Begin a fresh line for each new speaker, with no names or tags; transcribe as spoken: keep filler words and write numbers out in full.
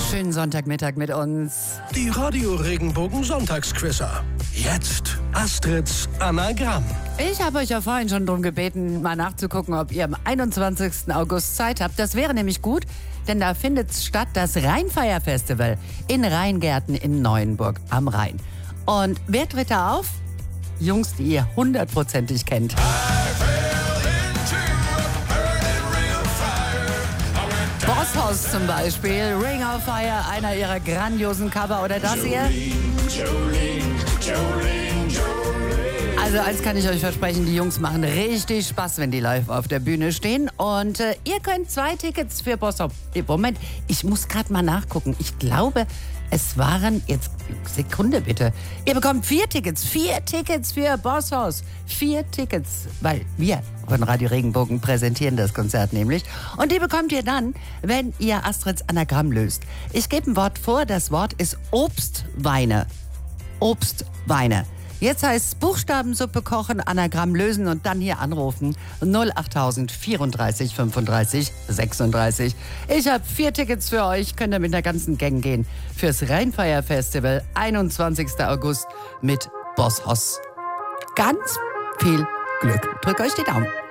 Schönen Sonntagmittag mit uns.
Die Radio-Regenbogen Sonntagsquizzer. Jetzt Astrids Anagramm.
Ich habe euch ja vorhin schon darum gebeten, mal nachzugucken, ob ihr am einundzwanzigsten August Zeit habt. Das wäre nämlich gut, denn da findet statt das Rheinfeierfestival in Rheingärten in Neuenburg am Rhein. Und wer tritt da auf? Jungs, die ihr hundertprozentig kennt. Bosshaus zum Beispiel, Ring of Fire, einer ihrer grandiosen Cover, oder das hier? Also eins kann ich euch versprechen, die Jungs machen richtig Spaß, wenn die live auf der Bühne stehen. Und äh, ihr könnt zwei Tickets für Bosshaus. Moment, ich muss gerade mal nachgucken. Ich glaube, es waren jetzt... Sekunde bitte. Ihr bekommt vier Tickets. Vier Tickets für Bosshaus. Vier Tickets, weil wir von Radio Regenbogen präsentieren das Konzert nämlich. Und die bekommt ihr dann, wenn ihr Astrids Anagramm löst. Ich gebe ein Wort vor. Das Wort ist Obstweine. Obstweine. Jetzt heißt es Buchstabensuppe kochen, Anagramm lösen und dann hier anrufen. null achttausend vierunddreißig fünfunddreißig sechsunddreißig. Ich habe vier Tickets für euch. Könnt ihr mit der ganzen Gang gehen. Fürs Rheinfeierfestival, einundzwanzigsten August mit Bosshaus. Ganz viel Glück. Drückt euch die Daumen.